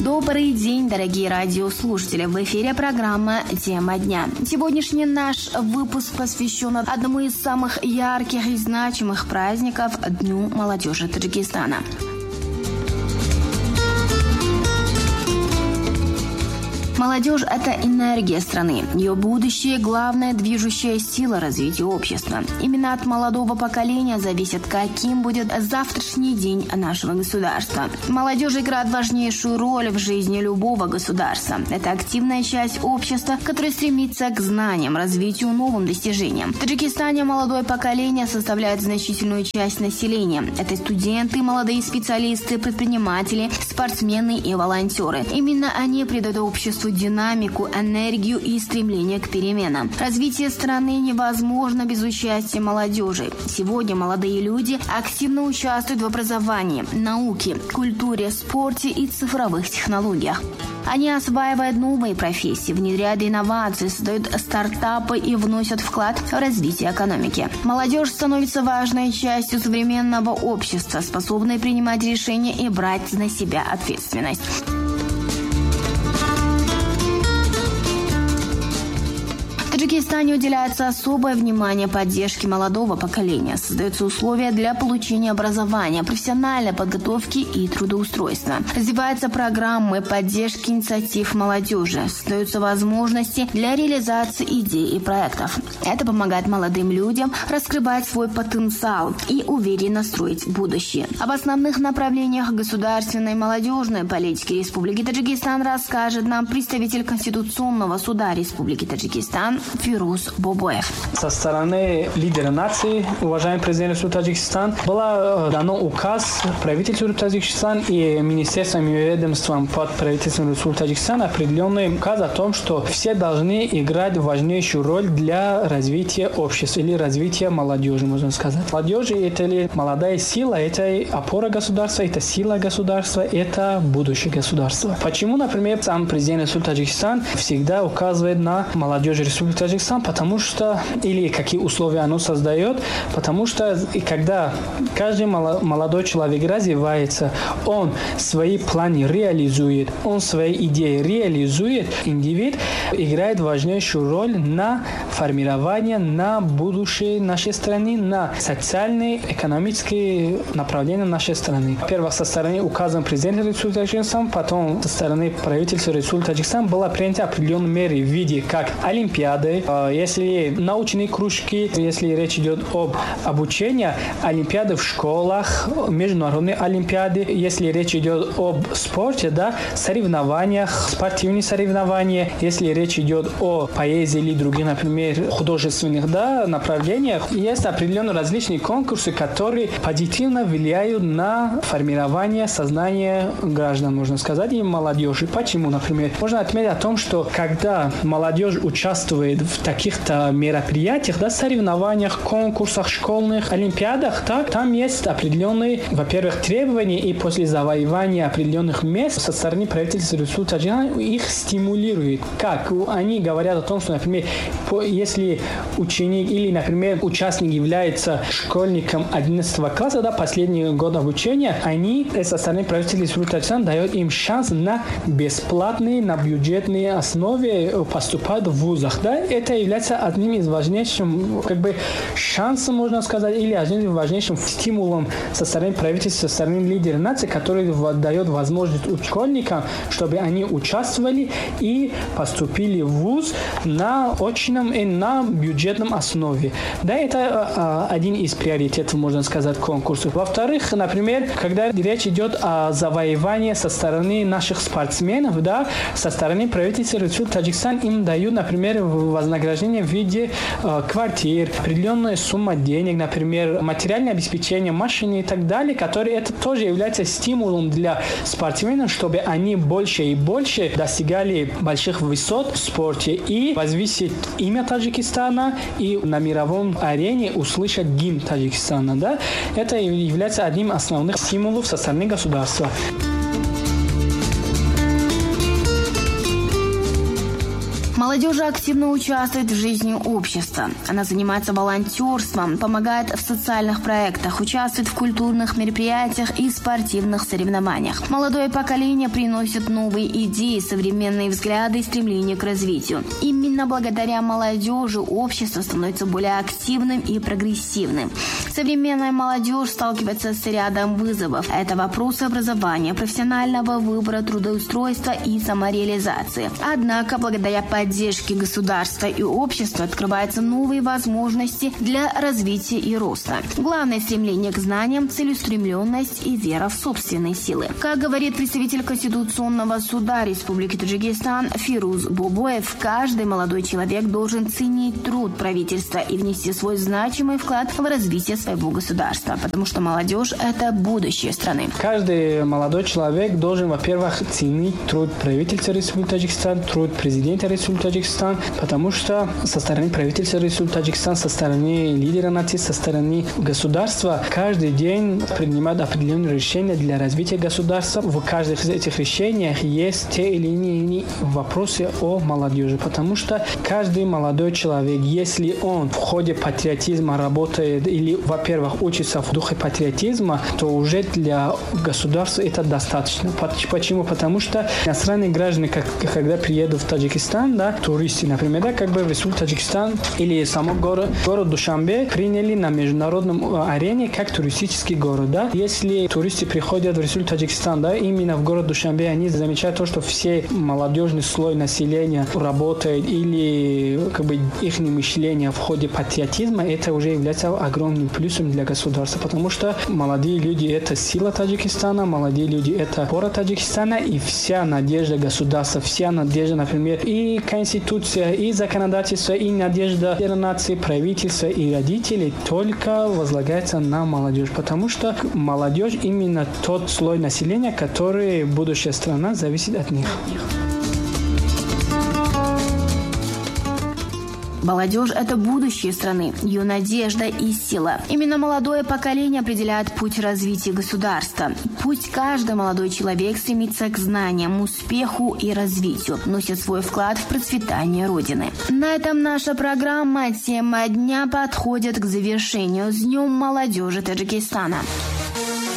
Добрый день, дорогие радиослушатели! В эфире программа «Тема дня». Сегодняшний наш выпуск посвящен одному из самых ярких и значимых праздников – Дню молодежи Таджикистана. Молодежь – это энергия страны, ее будущее – главная движущая сила развития общества. Именно от молодого поколения зависит, каким будет завтрашний день нашего государства. Молодежь играет важнейшую роль в жизни любого государства. Это активная часть общества, которая стремится к знаниям, развитию, новым достижениям. В Таджикистане молодое поколение составляет значительную часть населения. Это студенты, молодые специалисты, предприниматели, спортсмены и волонтеры. Именно они придают обществу динамику, энергию и стремление к переменам. Развитие страны невозможно без участия молодежи. Сегодня молодые люди активно участвуют в образовании, науке, культуре, спорте и цифровых технологиях. Они осваивают новые профессии, внедряют инновации, создают стартапы и вносят вклад в развитие экономики. Молодежь становится важной частью современного общества, способной принимать решения и брать на себя ответственность. В Таджикистане уделяется особое внимание поддержке молодого поколения. Создаются условия для получения образования, профессиональной подготовки и трудоустройства. Развиваются программы поддержки инициатив молодежи. Создаются возможности для реализации идей и проектов. Это помогает молодым людям раскрывать свой потенциал и уверенно строить будущее. Об основных направлениях государственной молодежной политики Республики Таджикистан расскажет нам представитель Конституционного суда Республики Таджикистан Фируз Бобоев. Со стороны лидера нации, уважаемый президент Республики Таджикистан, был дан указ правительству Таджикистана и министерствам и ведомствам под правительством Республики Таджикистан определенный указ о том, что все должны играть важнейшую роль для развития общества или развития молодежи, можно сказать. Молодежь – это ли молодая сила, это опора государства, это сила государства, это будущее государства. Почему, например, сам президент Республики Таджикистан всегда указывает на молодежь Республики Таджикистан, потому что, или какие условия оно создает, потому что когда каждый молодой человек развивается, он свои планы реализует, он свои идеи реализует, индивид играет важнейшую роль на формирование, на будущее нашей страны, на социальные, экономические направления нашей страны. Во-первых, со стороны указа президента Республики Таджикистан, потом со стороны правительства Республики Таджикистан была принята определенные меры в виде как олимпиады, если научные кружки, если речь идет об обучении, олимпиады в школах, международные олимпиады, если речь идет об спорте, да, соревнованиях, спортивные соревнования, если речь идет о поэзии или других, например, художественных, да, направлениях, есть определенные различные конкурсы, которые позитивно влияют на формирование сознания граждан, можно сказать, и молодежи. Почему, например? Можно отметить о том, что когда молодежь участвует в таких-то мероприятиях, да, соревнованиях, конкурсах, школьных, олимпиадах, да, там есть определенные, во-первых, требования, и после завоевания определенных мест со стороны правительства Республики Таджикистан их стимулирует. Как? Они говорят о том, что, например, если ученик или, например, участник является школьником 11 класса, да, последний год обучения, они со стороны правительства Республики Таджикистан дают им шанс на бесплатные, на бюджетной основе поступать в вузах. Да? Это является одним из важнейших шансов, можно сказать, или одним из важнейших стимулом со стороны правительства, со стороны лидера нации, который дает возможность школьникам, чтобы они участвовали и поступили в вуз на очном и на бюджетном основе. Да, это один из приоритетов, можно сказать, конкурсов. Во-вторых, например, когда речь идет о завоевании со стороны наших спортсменов, да, со стороны правительства Республики Таджикистан им дают, например, вознаграждение в виде квартир, определенная сумма денег, например, материальное обеспечение, машины и так далее, которые это тоже является стимулом для спортсменов, чтобы они больше и больше достигали больших высот в спорте и возвысить имя Таджикистана и на мировом арене услышать гимн Таджикистана. Да? Это является одним из основных стимулов со стороны государства. Молодежь активно участвует в жизни общества. Она занимается волонтерством, помогает в социальных проектах, участвует в культурных мероприятиях и спортивных соревнованиях. Молодое поколение приносит новые идеи, современные взгляды и стремление к развитию. Именно благодаря молодежи общество становится более активным и прогрессивным. Современная молодежь сталкивается с рядом вызовов. Это вопросы образования, профессионального выбора, трудоустройства и самореализации. Однако, благодаря поддержке государства и общества открываются новые возможности для развития и роста. Главное стремление к знаниям, целеустремленность и вера в собственные силы. Как говорит представитель Конституционного суда Республики Таджикистан Фируз Бобоев, каждый молодой человек должен ценить труд правительства и внести свой значимый вклад в развитие своего государства, потому что молодежь – это будущее страны. Каждый молодой человек должен, во-первых, ценить труд правительства Республики Таджикистан, труд президента Республики Таджикистан, потому что со стороны правительства Республики Таджикистан, со стороны лидера нации, со стороны государства каждый день принимают определенные решения для развития государства. В каждых из этих решениях есть те или иные вопросы о молодежи, потому что каждый молодой человек, если он в ходе патриотизма работает или, во-первых, учится в духе патриотизма, то уже для государства это достаточно. Почему? Потому что иностранные граждане, когда приедут в Таджикистан, туристы, например, в Республику Таджикистан или сам город Душанбе приняли на международном арене как туристический город. Если туристы приходят в Республику Таджикистан, именно в город Душанбе, они замечают то, что все молодежный слой населения работает или их мышление в ходе патриотизма, это уже является огромным плюсом для государства, потому что молодые люди – это сила Таджикистана, молодые люди – это опора Таджикистана, и вся надежда государства, вся надежда, например, и Конституция, и законодательство, и надежда нации, правительства и родителей только возлагается на молодежь, потому что молодежь именно тот слой населения, который будущая страна зависит от них. Молодежь – это будущее страны, ее надежда и сила. Именно молодое поколение определяет путь развития государства. Пусть каждый молодой человек стремится к знаниям, успеху и развитию, вносит свой вклад в процветание Родины. На этом наша программа «Тема дня» подходит к завершению. С Днем молодежи Таджикистана!